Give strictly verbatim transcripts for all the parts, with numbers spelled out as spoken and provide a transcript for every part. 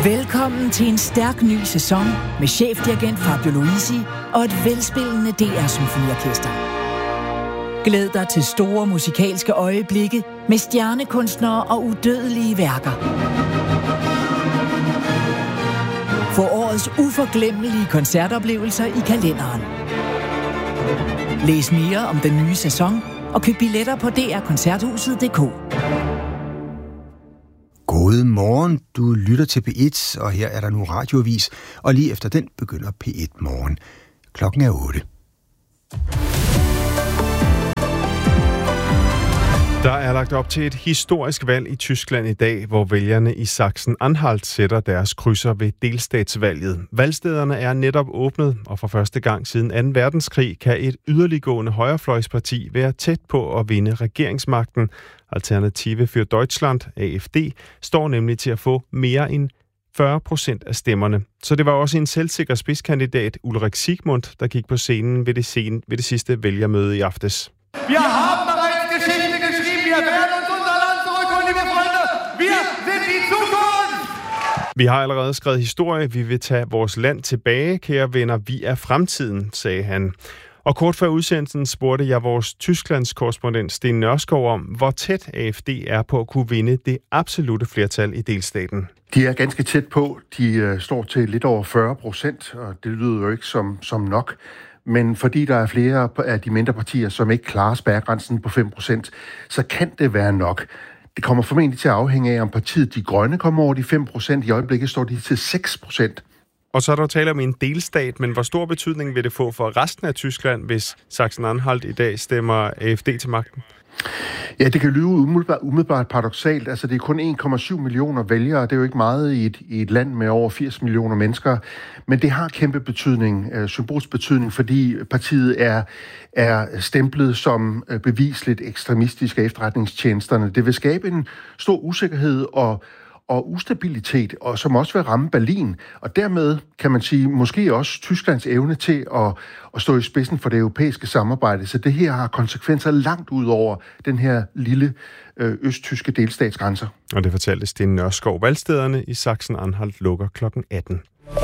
Velkommen til en stærk ny sæson med chefdirigent Fabio Luisi og et velspillende D R-symfoniorkester. Glæd dig til store musikalske øjeblikke med stjernekunstnere og udødelige værker. Få årets uforglemmelige koncertoplevelser i kalenderen. Læs mere om den nye sæson og køb billetter på d r koncerthuset punktum d k. God morgen, du lytter til P et, og her er der nu radioavis, og lige efter den begynder P et Morgen. Klokken er otte. Der er lagt op til et historisk valg i Tyskland i dag, hvor vælgerne i Sachsen-Anhalt sætter deres krydser ved delstatsvalget. Valgstederne er netop åbnet, og for første gang siden anden verdenskrig kan et yderliggående højrefløjsparti være tæt på at vinde regeringsmagten. Alternative für Deutschland, A F D, står nemlig til at få mere end fyrre procent af stemmerne. Så det var også en selvsikker spidskandidat, Ulrik Siegmund, der gik på scenen ved det, sen, ved det sidste vælgermøde i aftes. Vi har bereits Geschichte geschrieben. Wir werden uns unser Land zurückholen, liebe Freunde. Wir sind die Zukunft. Vi har allerede skrevet historie. Vi vil tage vores land tilbage, kære venner. Vi er fremtiden, sagde han. Og kort før udsendelsen spurgte jeg vores Tysklands korrespondent Sten Nørskov om, hvor tæt A F D er på at kunne vinde det absolutte flertal i delstaten. De er ganske tæt på. De øh, står til lidt over fyrre procent, og det lyder jo ikke som, som nok. Men fordi der er flere af de mindre partier, som ikke klarer spærregrænsen på fem procent, så kan det være nok. Det kommer formentlig til at afhænge af, om partiet De Grønne kommer over de fem procent. I øjeblikket står de til seks procent. Og så er der tale om en delstat, men hvor stor betydning vil det få for resten af Tyskland, hvis Sachsen-Anhalt i dag stemmer A F D til magten? Ja, det kan lyde umiddelbart, umiddelbart paradoksalt. Altså, det er kun en komma syv millioner vælgere. Det er jo ikke meget i et, i et land med over firs millioner mennesker. Men det har kæmpe betydning, øh, symbolsk betydning, fordi partiet er, er stemplet som øh, bevisligt ekstremistisk af efterretningstjenesterne. Det vil skabe en stor usikkerhed og og ustabilitet, og som også vil ramme Berlin, og dermed kan man sige, måske også Tysklands evne til at, at stå i spidsen for det europæiske samarbejde. Så det her har konsekvenser langt ud over den her lille øh, østtyske delstatsgrænser. Og det fortalte Sten Nørskov. Valgstederne i Sachsen-Anhalt lukker klokken atten.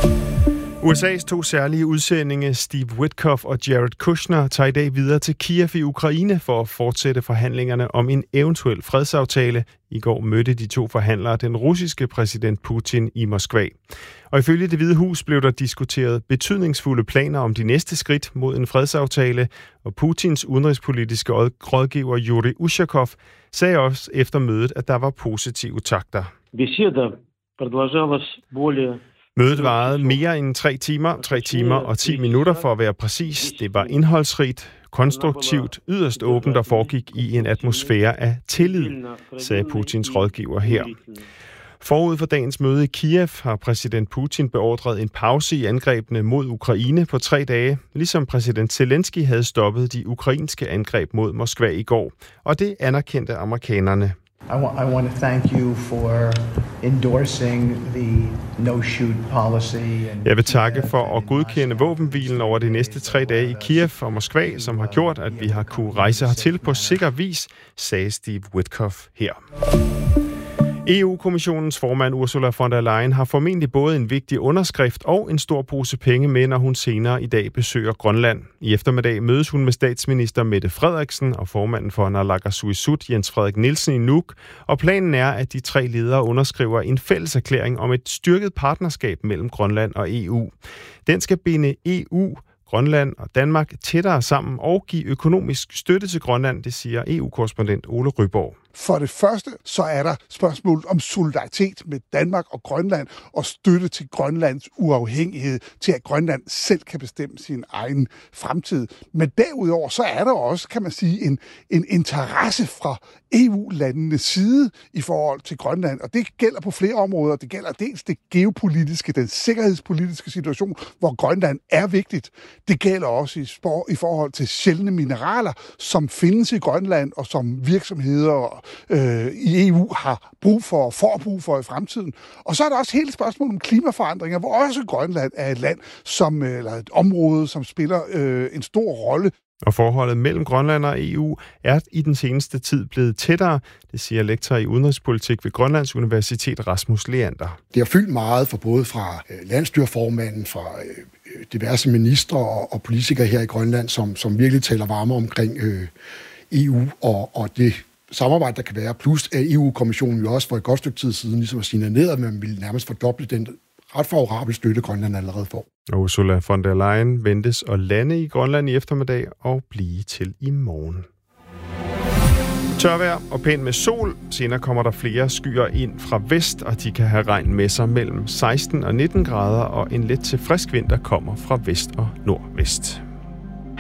U S A's to særlige udsendinge, Steve Witkoff og Jared Kushner, tager i dag videre til Kiev i Ukraine for at fortsætte forhandlingerne om en eventuel fredsaftale. I går mødte de to forhandlere den russiske præsident Putin i Moskva. Og ifølge Det Hvide Hus blev der diskuteret betydningsfulde planer om de næste skridt mod en fredsaftale, og Putins udenrigspolitiske rådgiver Yuri Ushakov sagde også efter mødet, at der var positive takter. Mødet varede mere end tre timer, tre timer og ti minutter for at være præcis. Det var indholdsrigt, konstruktivt, yderst åbent og foregik i en atmosfære af tillid, sagde Putins rådgiver her. Forud for dagens møde i Kiev har præsident Putin beordret en pause i angrebene mod Ukraine på tre dage, ligesom præsident Zelensky havde stoppet de ukrainske angreb mod Moskva i går. Og det anerkendte amerikanerne. I want, I want to thank you for endorsing the no-shoot policy. Jeg vil takke for at godkende våbenhvilen over de næste tre dage i Kiev og Moskva, som har gjort, at vi har kunne rejse hertil på sikker vis, sagde Steve Witkoff her. E U-kommissionens formand Ursula von der Leyen har formentlig både en vigtig underskrift og en stor pose penge med, når hun senere i dag besøger Grønland. I eftermiddag mødes hun med statsminister Mette Frederiksen og formanden for Naalakkersuisut Jens Frederik Nielsen i Nuuk, og planen er, at de tre ledere underskriver en fælles erklæring om et styrket partnerskab mellem Grønland og E U. Den skal binde E U, Grønland og Danmark tættere sammen og give økonomisk støtte til Grønland, det siger E U-korrespondent Ole Ryborg. For det første, så er der spørgsmålet om solidaritet med Danmark og Grønland og støtte til Grønlands uafhængighed, til at Grønland selv kan bestemme sin egen fremtid. Men derudover, så er der også, kan man sige, en, en interesse fra E U-landenes side i forhold til Grønland. Og det gælder på flere områder. Det gælder dels det geopolitiske, den sikkerhedspolitiske situation, hvor Grønland er vigtigt. Det gælder også i, spor, i forhold til sjældne mineraler, som findes i Grønland og som virksomheder øh, i E U har brug for og får brug for i fremtiden. Og så er der også hele spørgsmålet om klimaforandringer, hvor også Grønland er et land, som, eller et område, som spiller øh, en stor rolle. Og forholdet mellem Grønland og E U er i den seneste tid blevet tættere, det siger lektor i udenrigspolitik ved Grønlands Universitet Rasmus Leander. Det har fyldt meget for både fra landsstyreformanden, fra diverse ministre og politikere her i Grønland, som, som virkelig taler varme omkring øh, E U og, og det samarbejde, der kan være. Plus at E U-kommissionen jo også for et godt stykke tid siden ligesom at signalere, at man ville nærmest fordoble den ret favorable støtte, Grønland allerede får. Ursula von der Leyen ventes at lande i Grønland i eftermiddag og blive til i morgen. Tørvejr og pænt med sol. Senere kommer der flere skyer ind fra vest, og de kan have regn med sig mellem seksten og nitten grader, og en let til frisk vind, der kommer fra vest og nordvest.